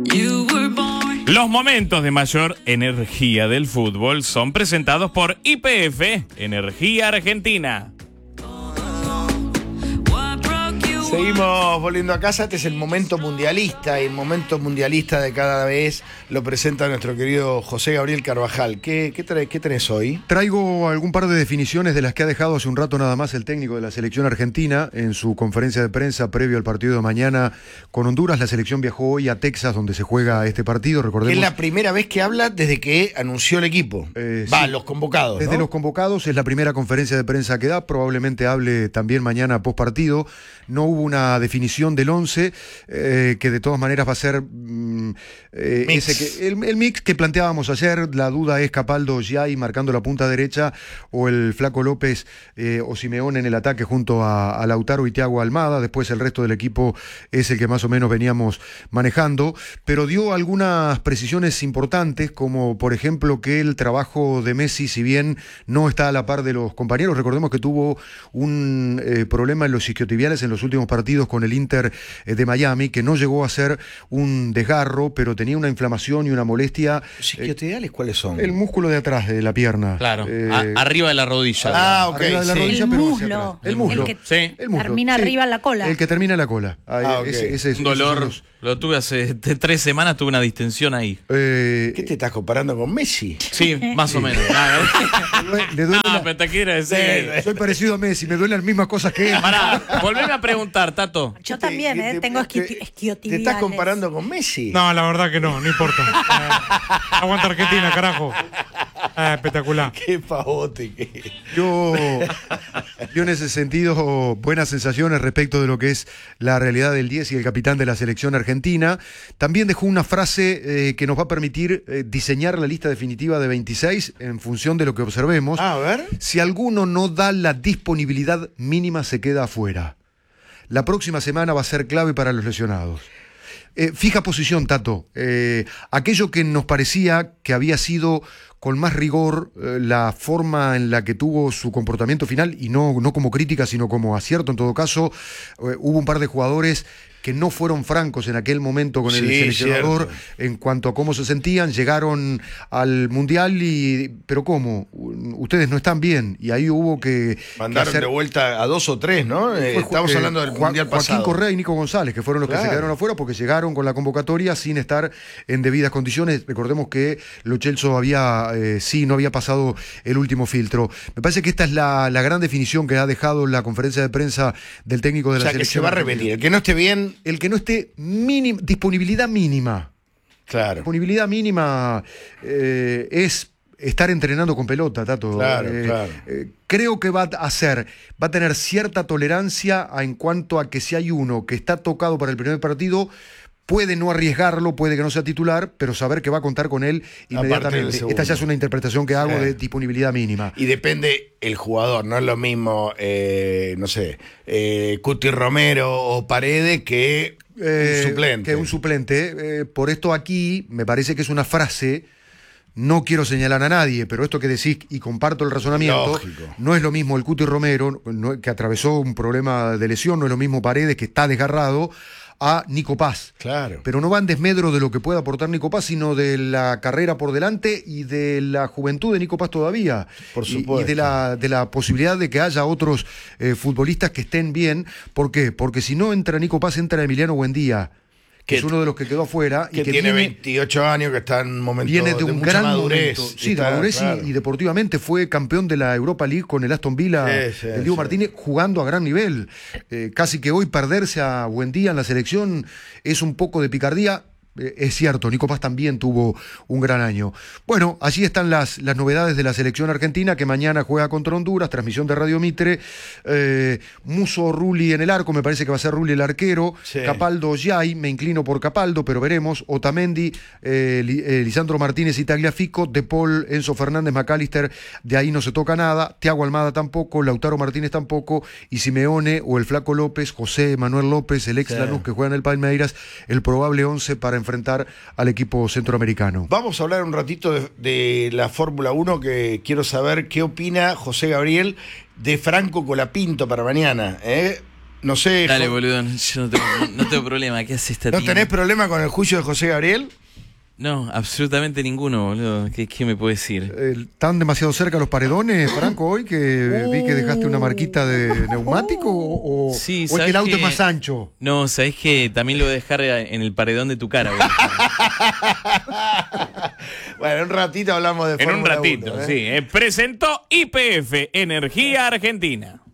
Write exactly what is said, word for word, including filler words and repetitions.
Los momentos de mayor energía del fútbol son presentados por Y P F, Energía Argentina. Seguimos volviendo a casa. Este es el momento mundialista, y el momento mundialista de cada vez lo presenta nuestro querido José Gabriel Carvajal. ¿Qué, qué, trae, qué tenés hoy? Traigo algún par de definiciones de las que ha dejado hace un rato nada más el técnico de la selección argentina en su conferencia de prensa previo al partido de mañana con Honduras. La selección viajó hoy a Texas, donde se juega este partido. Recordemos. Es la primera vez que habla desde que anunció el equipo. Eh, Va, sí, los convocados. Desde ¿no? los convocados, es la primera conferencia de prensa que da. Probablemente hable también mañana post partido. No hubo una definición del once, eh, que de todas maneras va a ser mm, eh, ese que, el, el mix que planteábamos ayer. La duda es Capaldo Giai marcando la punta derecha, o el Flaco López eh, o Simeone en el ataque junto a, a Lautaro y Thiago Almada. Después el resto del equipo es el que más o menos veníamos manejando, pero dio algunas precisiones importantes, como por ejemplo que el trabajo de Messi, si bien no está a la par de los compañeros, recordemos que tuvo un eh, problema en los isquiotibiales en los últimos partidos con el Inter de Miami, que no llegó a ser un desgarro, pero tenía una inflamación y una molestia. ¿Los isquiotibiales eh, cuáles son? El músculo de atrás de la pierna. Claro, eh, a, arriba de la rodilla. Ah, ok. Arriba de la sí. rodilla, el, pero muslo, el muslo. El que sí. el muslo. termina sí. arriba en la cola. El que termina en la cola. Ahí, ah, okay. ese, ese, un dolor. los... Lo tuve hace tres semanas, tuve una distensión ahí. Eh, ¿Qué te estás comparando con Messi? Sí, más o menos. Le duele Ah, la... pero te quiero decir. Sí, soy parecido a Messi, me duelen las mismas cosas que él. Pará, volveme a preguntar, Tato. Yo también, ¿Te- ¿eh? te- Tengo te- esqui- esquiotibiales. ¿Te estás comparando con Messi? No, la verdad que no, no importa. Eh, aguanta Argentina, carajo. Eh, espectacular. Qué pavote que... Yo, yo en ese sentido, buenas sensaciones respecto de lo que es la realidad del diez y el capitán de la selección argentina. También dejó una frase eh, que nos va a permitir eh, diseñar la lista definitiva de veintiséis en función de lo que observemos. Ah, a ver. Si alguno no da la disponibilidad mínima, se queda afuera. La próxima semana va a ser clave para los lesionados. Eh, fija posición, Tato. Eh, aquello que nos parecía que había sido con más rigor eh, la forma en la que tuvo su comportamiento final, y no, no como crítica, sino como acierto en todo caso, eh, hubo un par de jugadores que no fueron francos en aquel momento con el Sí, seleccionador cierto. en cuanto a cómo se sentían. Llegaron al Mundial y... ¿Pero cómo? Ustedes no están bien. Y ahí hubo que... Mandaron que hacer... de vuelta a dos o tres, ¿no? Eh, Fue, Estamos eh, hablando del Juan, Mundial Joaquín pasado. Correa y Nico González, que fueron los Claro. que se quedaron afuera porque llegaron con la convocatoria sin estar en debidas condiciones. Recordemos que Lo Celso había, eh, sí, no había pasado el último filtro. Me parece que esta es la, la gran definición que ha dejado la conferencia de prensa del técnico de O la sea, que se selección. va a repetir. El que no esté bien, El que no esté mínima, disponibilidad mínima. claro. Disponibilidad mínima eh, es estar entrenando con pelota, Tato. Claro, Eh, claro. eh, creo que va a hacer, va a tener cierta tolerancia a, en cuanto a que si hay uno que está tocado para el primer partido, puede no arriesgarlo, puede que no sea titular, pero saber que va a contar con él inmediatamente. segundo. Esta ya es una interpretación que hago Sí. de disponibilidad mínima. Y depende el jugador, no es lo mismo, eh, no sé, eh, Cuti Romero o Paredes que Eh, un suplente. Que un suplente. Eh, por esto aquí me parece que es una frase, no quiero señalar a nadie, pero esto que decís, y comparto el razonamiento, Lógico. no es lo mismo el Cuti Romero, no- que atravesó un problema de lesión, no es lo mismo Paredes, que está desgarrado, a Nico Paz. Claro. Pero no va en desmedro de lo que pueda aportar Nico Paz, sino de la carrera por delante y de la juventud de Nico Paz todavía. Por Y- supuesto. Y de la, de la posibilidad de que haya otros eh, futbolistas que estén bien. ¿Por qué? Porque si no entra Nico Paz, entra Emiliano Buendía, que Que- es uno de los que quedó afuera. que, y que tiene viene, veintiocho años, que está en un momento viene de un mucha gran madurez. momento. Sí, de Está, madurez y- claro. y, deportivamente fue campeón de la Europa League con el Aston Villa, Sí, sí, el Diego sí. Martínez, jugando a gran nivel. Eh, casi que hoy perderse a Buendía en la selección es un poco de picardía. Eh, es cierto, Nico Paz también tuvo un gran año. Bueno, allí están las, las novedades de la selección argentina, que mañana juega contra Honduras, transmisión de Radio Mitre. Eh, Muso Rulli en el arco, me parece que va a ser Rulli el arquero. Sí. Capaldo Giai, me inclino por Capaldo, pero veremos. Otamendi, eh, Li- eh, Lisandro Martínez y Tagliafico, De Paul, Enzo Fernández, McAllister, de ahí no se toca nada. Thiago Almada tampoco, Lautaro Martínez tampoco, y Simeone o el Flaco López, José Manuel López, el ex Sí. Lanús que juega en el Palmeiras, el probable once para enfrentar al equipo centroamericano. Vamos a hablar un ratito de, de la Fórmula uno, que quiero saber qué opina José Gabriel de Franco Colapinto para mañana. ¿eh? No sé. Dale, jo- boludo, no- yo no tengo, no, no tengo problema. ¿Qué hace esta ¿No tía? tenés problema con el juicio de José Gabriel? No, absolutamente ninguno, boludo. ¿Qué, qué me puede decir? Eh, ¿Están demasiado cerca los paredones, Franco, hoy? Que vi que dejaste una marquita de neumático. ¿O, o- Sí, o es que ¿sabes el auto qué? es más ancho? No, sabés que también lo voy a dejar en el paredón de tu cara, boludo. Bueno, en un ratito hablamos de En un Fórmula ratito, uno, ¿eh? sí. Eh, presentó Y P F, Energía Argentina.